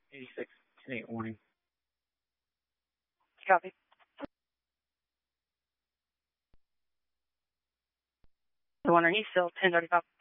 86, 10-8 warning. Copy. The one underneath still 1035.